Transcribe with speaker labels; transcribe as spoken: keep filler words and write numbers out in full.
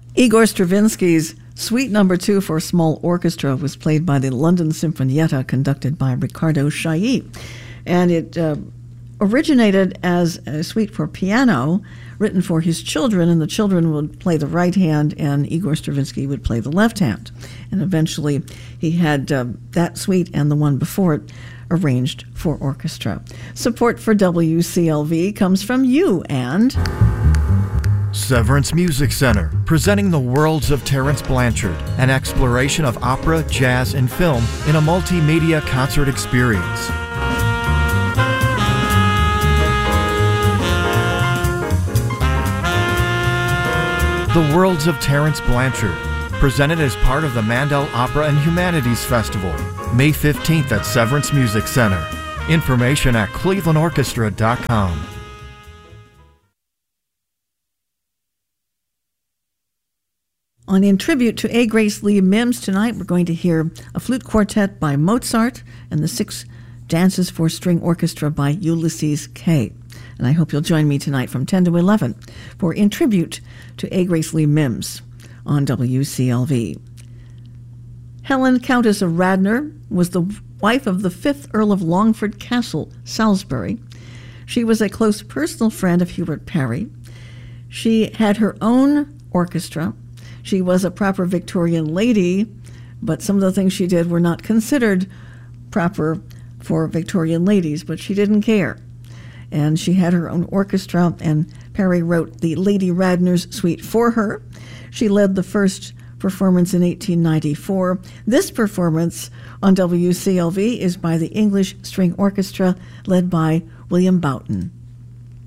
Speaker 1: Igor Stravinsky's Suite Number Two for Small Orchestra was played by the London Sinfonietta, conducted by Riccardo Chailly. And it uh, originated as a suite for piano written for his children, and the children would play the right hand and Igor Stravinsky would play the left hand. And eventually he had uh, that suite and the one before it arranged for orchestra. Support for W C L V comes from you and
Speaker 2: Severance Music Center, presenting the worlds of Terence Blanchard, an exploration of opera, jazz, and film in a multimedia concert experience. The Worlds of Terence Blanchard, presented as part of the Mandel Opera and Humanities Festival, May fifteenth at Severance Music Center. Information at cleveland orchestra dot com.
Speaker 1: On In Tribute to A. Grace Lee Mims tonight, we're going to hear a flute quartet by Mozart and the Six Dances for String Orchestra by Ulysses Kay. And I hope you'll join me tonight from ten to eleven for In Tribute to A. Grace Lee Mims on W C L V. Helen, Countess of Radnor, was the wife of the fifth Earl of Longford Castle, Salisbury. She was a close personal friend of Hubert Parry. She had her own orchestra. She was a proper Victorian lady, but some of the things she did were not considered proper for Victorian ladies, but she didn't care. And she had her own orchestra, and Parry wrote the Lady Radnor's Suite for her. She led the first performance in eighteen ninety-four. This performance on W C L V is by the English String Orchestra, led by William Boughton.